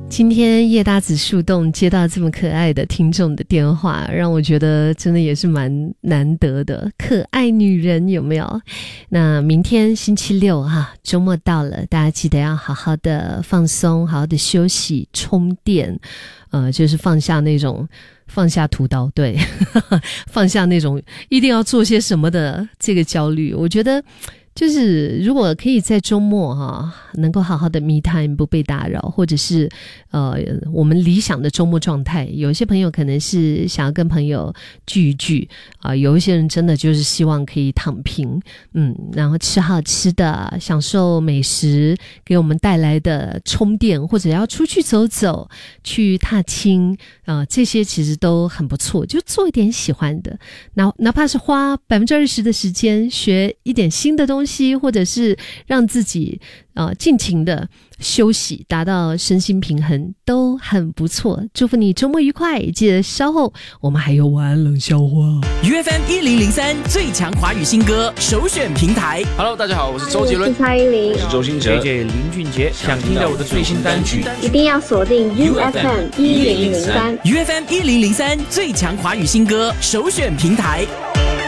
今天叶大子树洞接到这么可爱的听众的电话，让我觉得真的也是蛮难得的，可爱女人有没有？那明天星期六周末到了，大家记得要好好的放松，好好的休息充电，就是放下屠刀，对放下那种一定要做些什么的这个焦虑。我觉得就是如果可以在周末能够好好的 me time 不被打扰，或者是我们理想的周末状态，有一些朋友可能是想要跟朋友聚一聚有一些人真的就是希望可以躺平然后吃好吃的，享受美食给我们带来的充电，或者要出去走走，去踏青这些其实都很不错，就做一点喜欢的，哪怕是花20%的时间学一点新的东西，或者是让自己尽情的休息，达到身心平衡，都很不错。祝福你周末愉快，记得稍后我们还有晚安冷笑话。 UFM 1003最强华语新歌首选平台。 Hello， 大家好，我是周杰伦， 我是蔡依林， 我是周兴哲 ，JJ 林俊杰。想听到我的最新单曲， 一定要锁定 UFM 1003。 UFM 1003最强华语新歌首选平台。